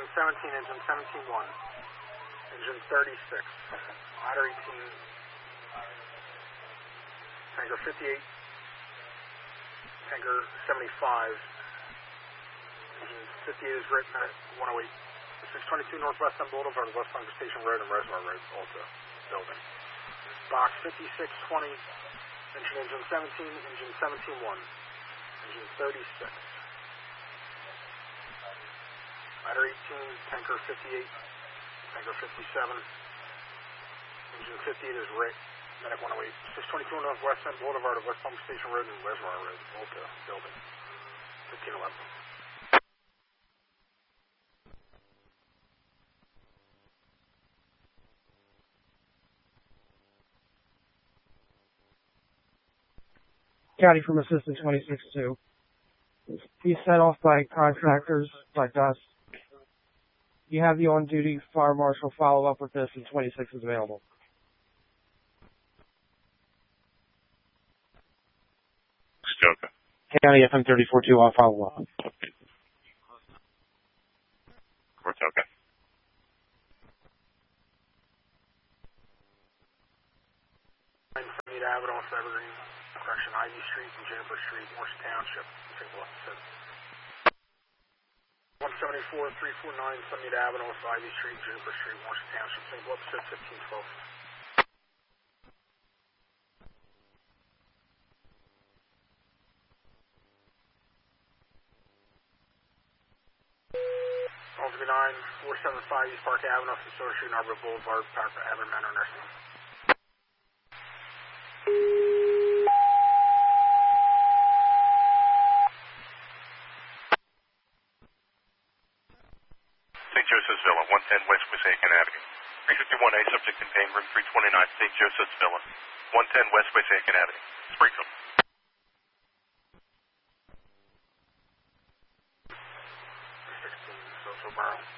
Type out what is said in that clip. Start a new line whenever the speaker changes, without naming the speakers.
17, engine 17-1. Engine 36. Ladder 18. Tanker 58. Tanker 75. Engine 58 is written at 108. 622 Northwest End Boulevard, West Hunger Station Road and Reservoir Road, Alta building. Box 5620. Engine 17, engine 17-1. Engine 36. Ladder 18, tanker 58, tanker 57. Engine 58 is Rick, medic 108. 622 Northwest End Boulevard of West Palm Station Road and Reservoir Road, Volta building. 1511.
County from Assistant 26-2. He's sent off by contractors like us. You have the on-duty fire marshal follow up with this, and 26 is available.
Stoker.
County FM 34-2, I'll follow up.
Cortoka.
From Avenue off Evergreen, correction, Ivy Street and Juniper Street, Morse Township. St. Louis. 174, 349, Summit Avenue off Ivy Street, Juniper Street, Morse Township. St. Louis, 1512. Ultimate 9, 475 East Park Avenue, Facility Street, Arbor Boulevard, Park Avenue Manor Nursing.
St. Joseph's Villa, 110 West Wissahickon Avenue. 351A, subject contained, room 329, St. Joseph's Villa, 110 West Wissahickon Avenue. Springfield.
16, Social Borough.